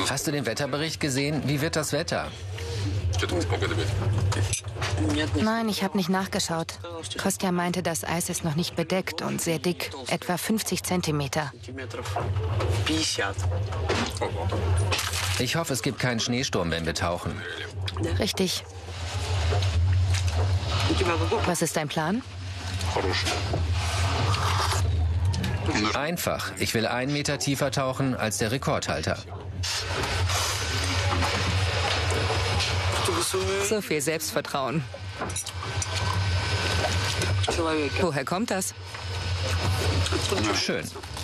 Hast du den Wetterbericht gesehen? Wie wird das Wetter? Nein, ich habe nicht nachgeschaut. Kostja meinte, das Eis ist noch nicht bedeckt und sehr dick, etwa 50 Zentimeter. Ich hoffe, es gibt keinen Schneesturm, wenn wir tauchen. Richtig. Was ist dein Plan? Einfach. Ich will 1 Meter tiefer tauchen als der Rekordhalter. So viel Selbstvertrauen. Woher kommt das? Schön.